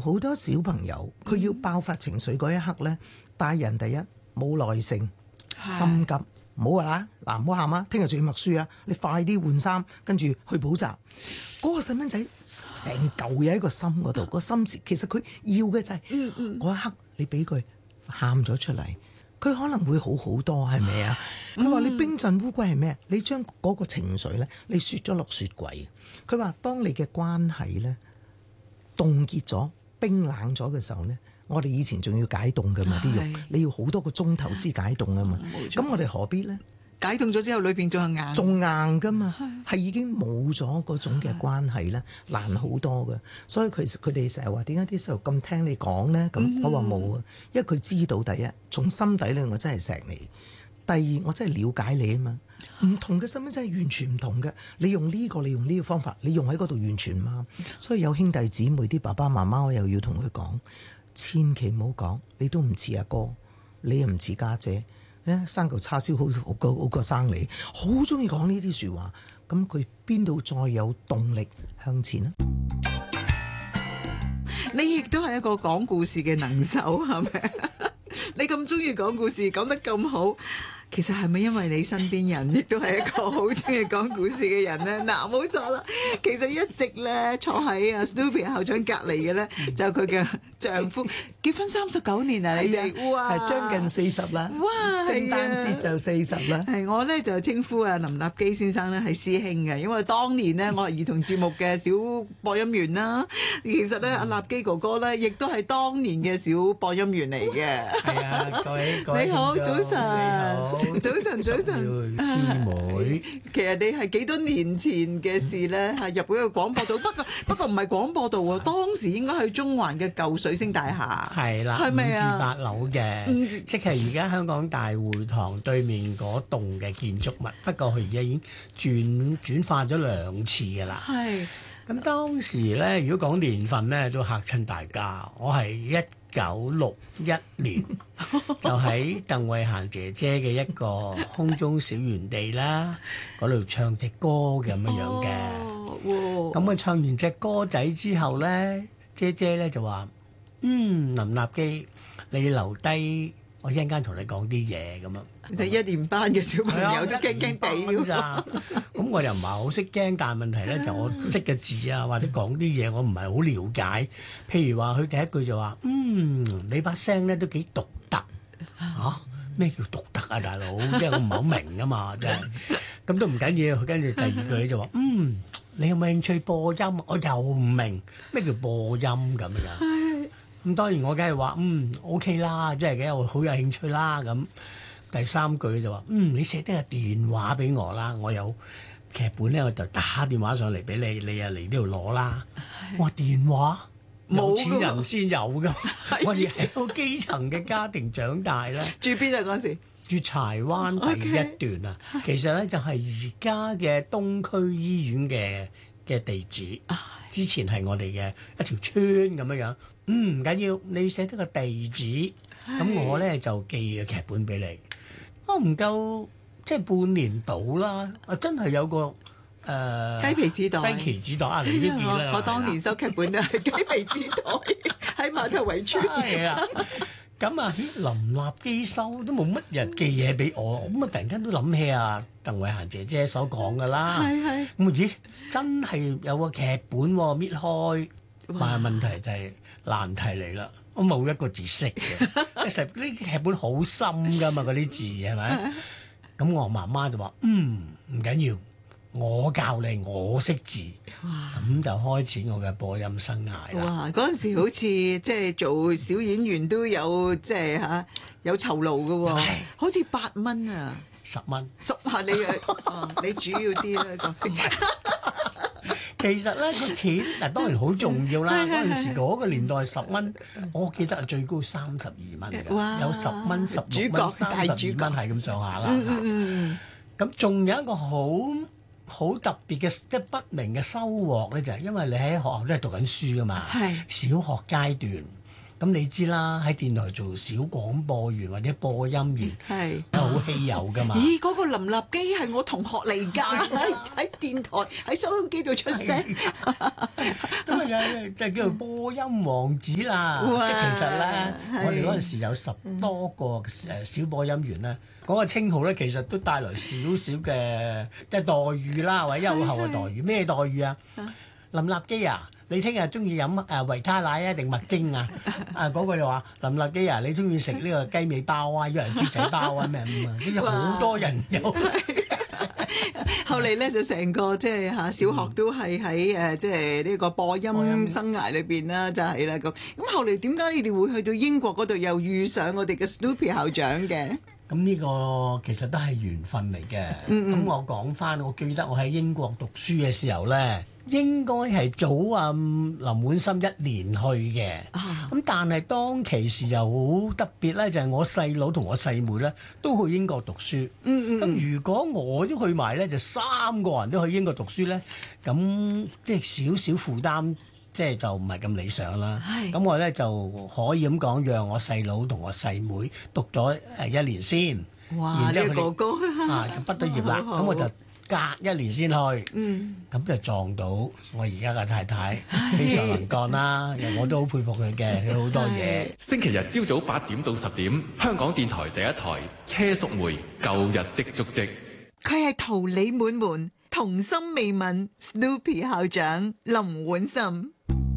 好多小朋友佢要爆發情緒嗰一刻呢，大人第一冇耐性，心急，唔好啊嗱，唔好喊啊，聽日仲要默書啊，你快啲換衫，跟住去補習。嗰個細蚊仔成嚿嘢喺個心嗰度，個心其實佢要嘅就係嗰一刻你俾佢喊咗出嚟，佢可能會好好多，係咪啊？佢話你冰鎮烏龜係咩？你將嗰個情緒呢，你雪咗落雪櫃。佢話當你嘅關係呢，凍結咗、冰冷咗嘅時候呢，我哋以前仲要解凍㗎嘛啲肉，你要好多個鐘頭先解凍啊嘛。咁我哋何必呢？ 解凍咗之後，裏邊仲係硬， 仲硬㗎嘛，係已經冇咗嗰種嘅關係咧，難好多㗎。所以佢哋成日話點解啲細路咁聽你講咧？咁我話冇啊，因為佢知道第一，從心底咧我真係錫你；第二，我真係了解你啊嘛。唔同嘅細蚊仔係完全唔同嘅，你用呢個，你用呢個方法，你用喺嗰度完全唔啱。所以有兄弟姊妹啲爸爸媽媽，我又要同佢講，千祈唔好講，你都唔似阿哥，你又唔似家姐。生嚿叉燒好過生你，好中意講呢啲説話，咁佢邊度再有動力向前呢？ 你亦都係一個講故事嘅能手，係咪？你咁中意講故事，講得咁好，其實係咪因為你身邊人亦都係一個好中意講故事嘅人呢？嗱，冇錯啦，其實一直咧坐喺Snoopy 校長隔離嘅咧，就係佢嘅丈夫，結婚39年啊！你哋哇， 係將近40啦， 哇， 聖誕節就40啦。 係我咧就稱呼林立基先生咧係師兄嘅，因為當年呢，我係兒童節目嘅小播音員啦。其實咧阿立基哥哥咧亦都係當年嘅小播音員嚟嘅。 係啊，各位你好，早晨， 早晨，師妹。 其實你係幾多年前嘅事咧？係入嗰個廣播道，不過唔係廣播道喎，當時應該係中環嘅舊水星大廈。 係啦， 係咪啊？ 5至8樓嘅，即係而家香港大會堂對面嗰棟嘅建築物。不過佢而家已經轉化咗2次㗎啦。 係。 咁當時咧，如果講年份咧，都嚇親大家。我係1961年就喺鄧慧嫻姐姐嘅一個空中小園地啦，嗰度唱隻歌咁樣嘅。咁啊唱完隻歌仔之後咧，姐姐咧就話：林立基，你留低，我一陣間同你講啲嘢咁樣。 你1年班嘅小朋友都驚驚地咋？咁我又唔係好識驚，但係問題咧就我識嘅字啊，或者講啲嘢我唔係好了解。譬如話佢第一句就話：你把聲咧都幾獨特嚇。咩叫獨特啊，大佬？即係我唔係好明啊嘛，真係。咁都唔緊要。跟住第二句就話：你有冇興趣播音？我又唔明咩叫播音咁樣。咁當然我梗係話OK 啦，即係嘅，我好有興趣啦咁。第三句就話你寫得個電話俾我啦，我有劇本咧，我就打電話上嚟俾你，你啊嚟呢度攞啦。我話電話有錢人先有噶，我哋係個基層嘅家庭長大咧。 住邊啊嗰時？ 住柴灣第1段啊。其實咧就係而家嘅東區醫院嘅地址。之前係我哋嘅一條村咁樣樣。唔緊要，你寫得個地址，咁我咧就寄個劇本俾你。唔夠即係半年到啦，真係有個雞皮紙袋。 雞皮紙袋啊！你呢邊啦， 我當年收劇本都係雞皮紙袋喺碼頭圍村。 係啊，咁啊林立基收都冇乜人寄嘢俾我，咁啊突然間都諗起鄧慧嫻姐姐所講噶啦。 係。 咁咦，真係有個劇本搣開，但係問題就係難題嚟啦。我冇一個字識嘅，其實呢啲劇本好深噶嘛，嗰啲字係咪？咁我媽媽就話：唔緊要，我教你，我識字，咁就開始我嘅播音生涯啦。 哇！嗰陣時好似即係做小演員都有即係有酬勞嘅喎，好似8蚊啊 ，10蚊 ，10下你主要啲啦角色。 其實咧個錢嗱當然好重要啦。嗰陣時嗰個年代10蚊，我記得最高32蚊㗎，有10蚊、16蚊、32蚊係咁上下啦。咁仲有一個好特別嘅即係不明嘅收穫咧，就係因為你喺學校都係讀緊書㗎嘛。小學階段咁你知啦，喺電台做小廣播員或者播音員係係好稀有噶嘛。 咦，嗰個林立基係我同學嚟㗎，喺電台喺收音機度出聲。 咁啊就叫做播音王子啦。 哇即係其實咧， 係我哋嗰陣時有10多個小播音員咧，嗰個稱號咧其實都帶來少少嘅即係待遇啦，或者優厚嘅待遇。咩待遇啊？林立基啊！你聽日中意飲維他奶啊定麥精啊？嗰個又話林立基啊，你中意食呢個雞尾包啊，一人豬仔包啊咩咁啊？跟住好多人有。 後嚟咧就成個即係小學都係喺即係呢個播音生涯裏邊啦，就係啦咁。咁後嚟點解你哋會去到英國嗰度又遇上我哋嘅 Snoopy 校長嘅？ 咁呢個其實都係緣分嚟嘅。咁我講翻，我記得我喺英國讀書嘅時候咧，應該係早林滿心1年去嘅。咁但係當其時又好特別咧，就係我細佬同我細妹咧都去英國讀書。咁如果我都去埋咧，就3個人都去英國讀書咧，咁即係少少負擔。即係就唔係咁理想啦。咁我咧就可以咁講，讓我細佬同我細妹讀咗1年先。 哇！ 然之後呢個哥哥就畢咗業啦。咁我就隔1年先去。咁就撞到我而家嘅太太，非常能幹啦。我都好佩服佢嘅，佢好多嘢。 星期日朝早8點到10點，香港電台第一台車淑梅舊日的足跡。 佢係桃李滿門、童心未泯 Snoopy 校長林煥森。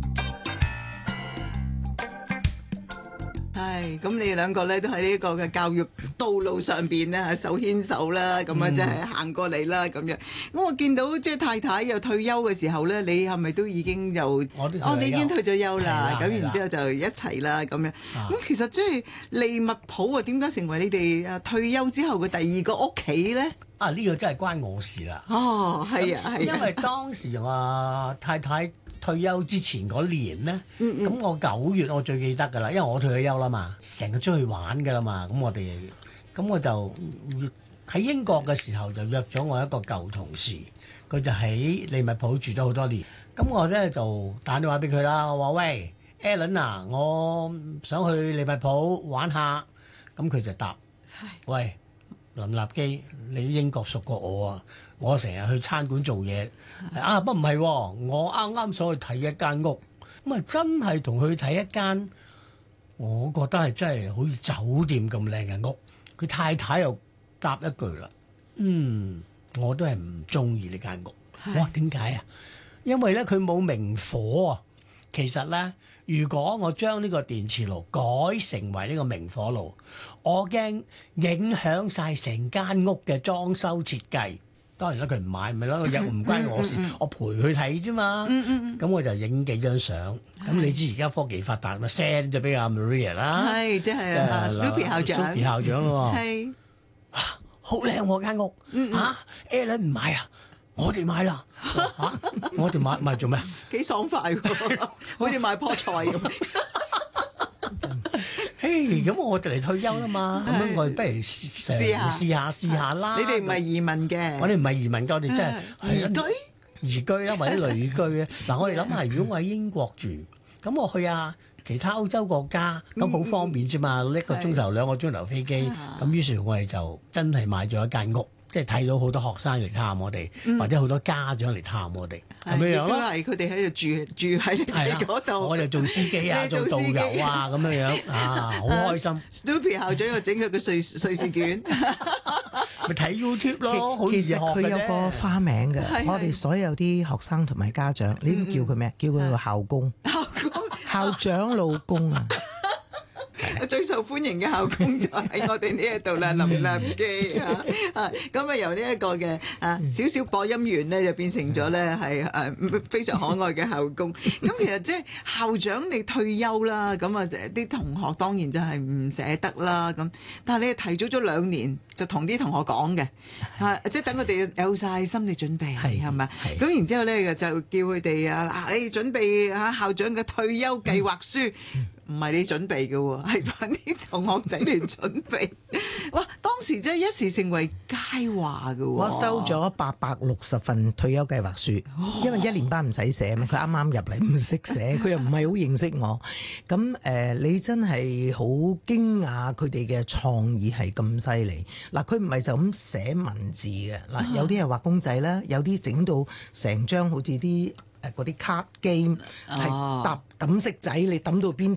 係，咁你哋兩個咧都喺呢個嘅教育道路上邊咧手牽手啦，咁啊即係行過嚟啦咁樣。咁我見到即係太太又退休嘅時候咧，你係咪都已經又你已經退咗休啦？咁然之後就一齊啦咁樣。咁其實即係利物浦啊，點解成為你哋退休之後嘅第2個屋企咧？ 呢個真係關我事啦。 哦，係啊，係。 因為當時我太太退休之前嗰年咧，咁我9月我最記得㗎啦，因為我退咗休啦嘛，成日出去玩㗎啦嘛，咁我就喺英國嘅時候就約咗我一個舊同事，佢就喺利物浦住咗好多年，咁我咧就打電話俾佢啦，我話喂 Alan 啊，我想去利物浦玩下，咁佢就答，喂林立基，你英國熟過我啊！我成日去餐館做嘢，不過唔係喎，我啱啱想去睇一間屋，咁啊真係同佢睇一間，我覺得係真係好似酒店咁靚嘅屋。佢太太又答一句啦，我都係唔中意呢間屋。我話點解啊？因為咧佢冇明火啊。其實咧，如果我將呢個電磁爐改成為呢個明火爐，我驚影響晒成間屋嘅裝修設計。當然啦，佢唔買，咪咯，又唔關我事，我陪佢睇啫嘛。咁我就影幾張相。咁你知而家科技發達，咪 send 咗俾阿 Maria 啦。 係，即係 Snoopy 校長。 Snoopy 校長咯喎。 係。 好靚喎間屋。Alan 唔買啊？我哋買啦。我哋買做咩？ 幾爽快喎！好似買棵菜咁。 咁我哋嚟退休啦嘛，咁樣我哋不如試下啦。 你哋唔係移民嘅， 我哋唔係移民㗎，我哋真係移居啦，或者旅居咧。嗱，我哋諗下，如果我喺英國住，咁我去其他歐洲國家，咁好方便啫嘛，1個鐘頭2個鐘頭飛機。咁於是，我哋就真係買咗一間屋。即係睇到好多學生嚟探我哋，或者好多家長嚟探我哋，咁樣樣咯。都係佢哋喺度住喺你哋嗰度。 我就做司機啊，做導遊啊，咁樣樣好開心。 Snoopy 校長又整佢個瑞士卷， 咪睇 YouTube 咯。 其實佢有個花名嘅，我哋所有啲學生同埋家長，你叫佢咩？叫佢校工。校長老公啊！ 最受歡迎嘅校工就喺我哋呢一度啦，林立基咁啊由呢一個嘅小小播音員咧，就變成咗咧係非常可愛嘅校工。咁其實即係校長你退休啦，咁啊啲同學當然就係唔捨得啦。咁但係你係提早咗2年就同啲同學講嘅，即係等佢哋有晒心理準備係咪？咁然之後咧就叫佢哋你準備校長嘅退休計劃書。唔係你準備嘅喎，係幫啲同學仔嚟準備。哇！當時真係一時成為佳話㗎喎。 我收咗860份退休計劃書，因為1年班唔使寫嘛，佢啱啱入嚟唔識寫，佢又唔係好認識我。咁你真係好驚訝佢哋嘅創意係咁犀利。嗱，佢唔係就咁寫文字嘅，嗱，有啲係畫公仔啦，有啲整到成張好似啲嗰啲卡 game 係揼色仔，你揼到邊度？